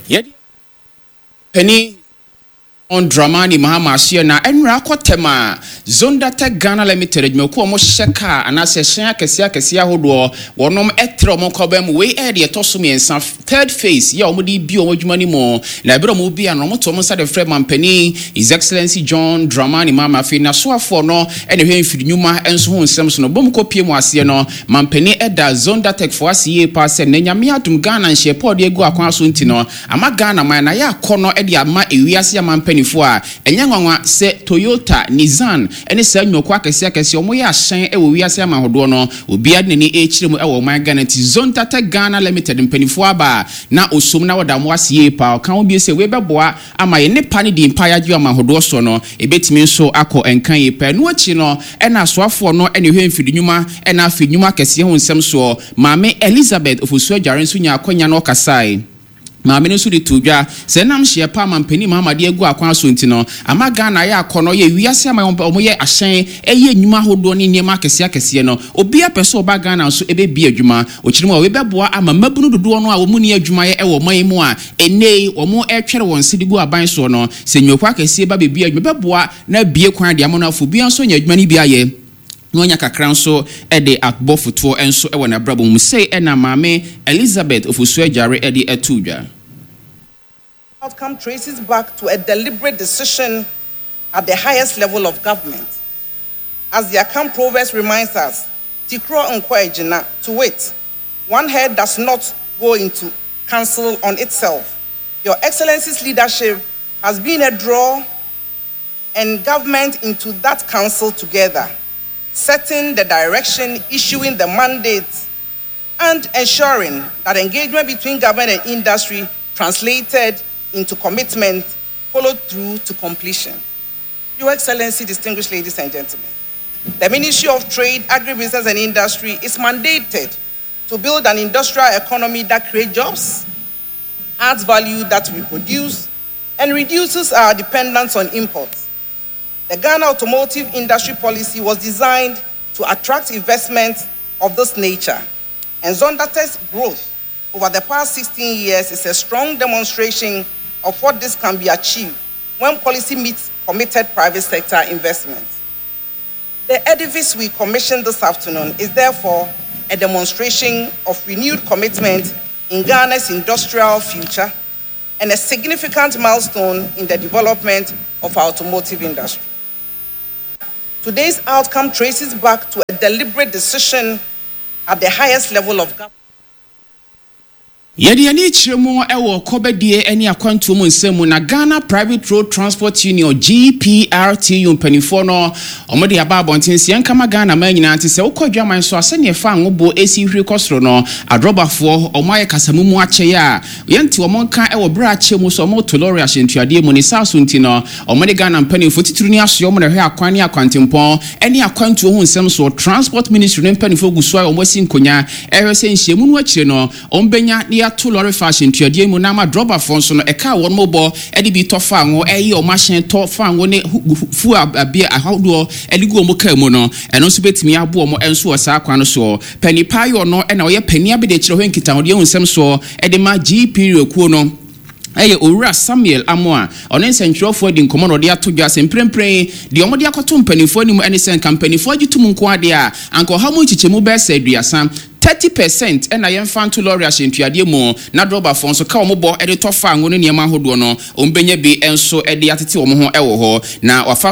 Yet Penny on Dramani Mahama na Enra Kotema Zonda Tech Ghana Limited Moko mo sheka anase hyen kesia hodo wonom etro mo kobem we e de tosumi ensa third phase ya omodi bi omodwuma ni mo na ebro mo bi anomo to mo sa de frɛ mampani His Excellency John Dramani Mahama fi na so afo no ene hwen fidnyuma enso ho nsem so no bom kopie mu ase no mampani eda Zonda Tech for asiye pass na nyame adum Ghana nhye pod egu akwan so ntino ama Ghana man na ya kono e de ama ewiase ya mampani a enyanwanwa se Toyota Nissan ene sa nwoko akese omo ya hyen e wo wiase amahodo no obia de ne echire mu e wo man Ghana ti Zonda Tech Ghana Limited mpanifo aba na osom na wada mo asiye pa kan obi se we beboa ama ye ne pa ne di empire ju amahodo so no ebetimi nso akọ enkan ye pa no achi no e na soafo no ene hwe mfidinwuma e na afidnwuma akese ho nsem so maame Elizabeth ofosu adware nso nya akonya no kasai maame nso de tudwa se nam hye pa mampani Muhammad egu akwan so ntino ama Ghana ya akono ye wiase ama omo ye ahyen eye nnwuma hodo ne niema akese no obi apeso oba Ghana so ebe bi adwuma okirimo we beboa ama mabunu dodo no a omu ne adwuma ye ewo man mu a enei omo etwere won sidigu aban so no se nyokwa akese ba bebi adwuma beboa na bie kwan de amono afo bi anso nya adwuma ni bi aye Nonya kakran so ede akbofuto enso ewo na brabo mu sei ena maame Elizabeth ofosu ajare ede etudwa. Outcome traces back to a deliberate decision at the highest level of government. As the Akam proverb reminds us, Tikro Nkwejina, to wait. One head does not go into council on itself. Your Excellency's leadership has been a draw and government into that council together, setting the direction, issuing the mandate, and ensuring that engagement between government and industry translated into commitment followed through to completion. Your Excellency, distinguished ladies and gentlemen, the Ministry of Trade, Agribusiness and Industry is mandated to build an industrial economy that creates jobs, adds value that we produce, and reduces our dependence on imports. The Ghana automotive industry policy was designed to attract investment of this nature, and Zonda Tech's growth over the past 16 years is a strong demonstration of what this can be achieved when policy meets committed private sector investments. The edifice we commissioned this afternoon is therefore a demonstration of renewed commitment in Ghana's industrial future and a significant milestone in the development of our automotive industry. Today's outcome traces back to a deliberate decision at the highest level of government. Yedi ani chiremo ewo kobedie eni akwantu mu nsemu na Ghana Private Road Transport Union GPRTU mpanifo no omode aba abontense yankama Ghana manyina ante se ukodwa man so ase ne fa ngobo esi hwiri kosoro no adrobafo omaye kasamumu ache ya yenti omonka ewo bra ache mu so omo tolori ahyentuade mu ne saso ntino omode Ghana mpanifo tituru ni aso omo na hwe akwan ne akwantempon eni akwantu ho nsem so Transport Ministry ne mpanifo guso omo sinkonya ehwese nhyiemu no akire no ombenya ne to lorry fashion tuadie mu na ma dropper phone so no e ka won mobo e di bi to fa anwo e o machine to fa anwo ne fu abia ahodo e di go mo ka mu no e no so betimi abo mo enso osa akwan so pani payo no e na o ye pani abede kire ho nkita ho de hunsem so e de ma GP rekuo no Eye Owura Samuel Amoa onen sentrofo di nkomo no de atodwa semprempren de omode akoto mpanifo ni mu ene sen kampanifo agitum nko ade a anko ha mu chichemu be sa aduasa 30% ena yemfa to lorry ahyentuade mu na droba fon so ka omobo e de tofa anwo ne niema hodo no ombenya bi enso e de atete omo ho e wo ho na wafa